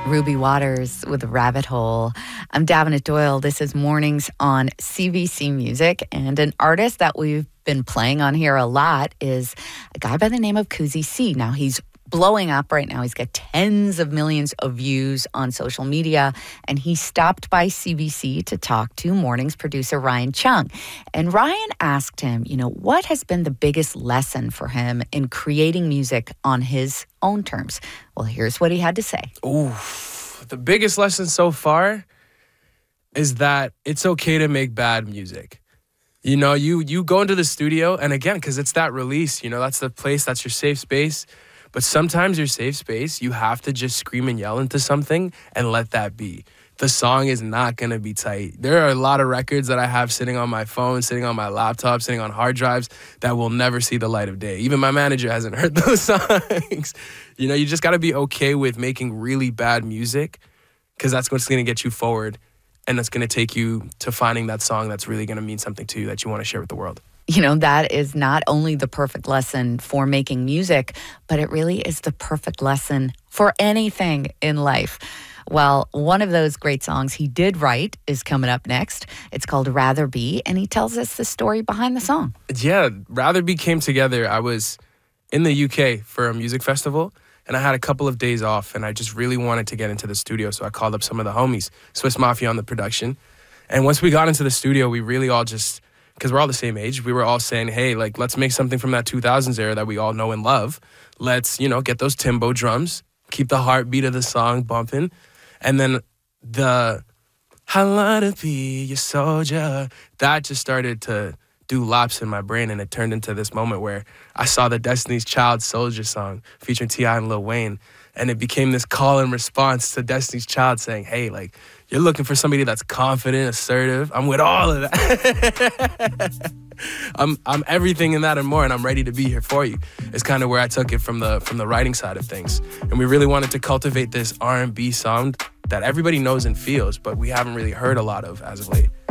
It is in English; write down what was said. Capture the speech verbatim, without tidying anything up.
Ruby Waters with Rabbit Hole. I'm Davenant Doyle. This is Mornings on C B C Music, and an artist that we've been playing on here a lot is a guy by the name of Kuzi C. Now, he's blowing up right now. He's got tens of millions of views on social media, and he stopped by C B C to talk to Mornings producer Ryan Chung. And Ryan asked him, you know, what has been the biggest lesson for him in creating music on his own terms? Well, here's what he had to say. Ooh, the biggest lesson so far is that it's okay to make bad music. You know, you you go into the studio, and again, because it's that release, you know, that's the place, that's your safe space. But sometimes your safe space, you have to just scream and yell into something and let that be. The song is not going to be tight. There are a lot of records that I have sitting on my phone, sitting on my laptop, sitting on hard drives that will never see the light of day. Even my manager hasn't heard those songs. You know, you just got to be okay with making really bad music, because that's what's going to get you forward, and that's going to take you to finding that song that's really going to mean something to you that you want to share with the world. You know, that is not only the perfect lesson for making music, but it really is the perfect lesson for anything in life. Well, one of those great songs he did write is coming up next. It's called Rather Be, and he tells us the story behind the song. Yeah, Rather Be came together. I was in the U K for a music festival, and I had a couple of days off, and I just really wanted to get into the studio, so I called up some of the homies, Swiss Mafia on the production. And once we got into the studio, we really all just, because we're all the same age, we were all saying, hey, like, let's make something from that two thousands era that we all know and love. Let's, you know, get those timbo drums, keep the heartbeat of the song bumping. And then the, I love to be your soldier, that just started to do laps in my brain, and it turned into this moment where I saw the Destiny's Child Soldier song featuring T I and Lil Wayne, and it became this call and response to Destiny's Child saying, hey, like, you're looking for somebody that's confident, assertive. I'm with all of that. I'm I'm everything in that and more, and I'm ready to be here for you. It's kind of where I took it from the from the writing side of things. And we really wanted to cultivate this R and B sound that everybody knows and feels, but we haven't really heard a lot of as of late.